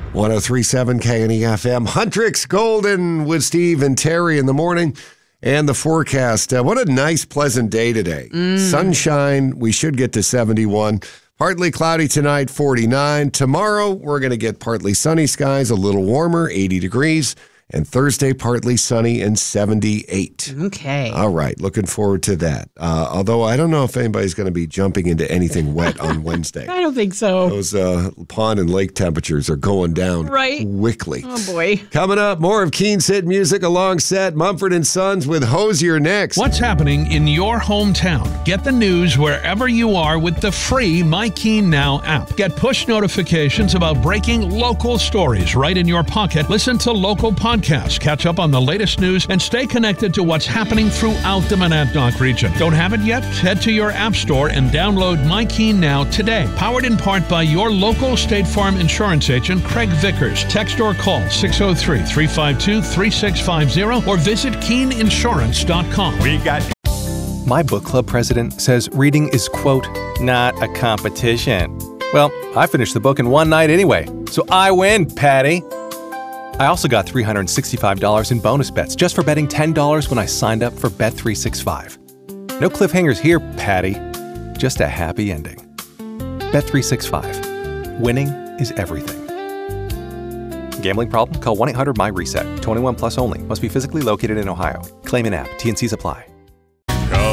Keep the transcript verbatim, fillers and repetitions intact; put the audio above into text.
one oh three point seven K N E F M. Huntrix Golden with Steve and Terry in the morning. And the forecast. Uh, what a nice, pleasant day today. Mm. Sunshine. We should get to seventy-one. Partly cloudy tonight, forty-nine. Tomorrow, we're going to get partly sunny skies, a little warmer, eighty degrees. And Thursday, partly sunny and seventy-eight. Okay. All right. Looking forward to that. Uh, although I don't know if anybody's going to be jumping into anything wet on Wednesday. I don't think so. Those uh, pond and lake temperatures are going down right. quickly. Oh, boy. Coming up, more of Keen's hit music alongside Mumford and Sons with Hosier next. What's happening in your hometown? Get the news wherever you are with the free My Keen Now app. Get push notifications about breaking local stories right in your pocket. Listen to local podcasts. Catch up on the latest news and stay connected to what's happening throughout the Monadnock region. Don't have it yet? Head to your app store and download My Keen Now today. Powered in part by your local State Farm insurance agent, Craig Vickers. Text or call six oh three, three five two, three six five zero or visit keen insurance dot com. We got... My book club president says reading is, quote, not a competition. Well, I finished the book in one night anyway, so I win, Patty. I also got three hundred sixty-five dollars in bonus bets just for betting ten dollars when I signed up for Bet three sixty-five. No cliffhangers here, Patty. Just a happy ending. Bet three sixty-five. Winning is everything. Gambling problem? Call one eight hundred M Y RESET. twenty-one plus only. Must be physically located in Ohio. Claim in app. T and C's apply.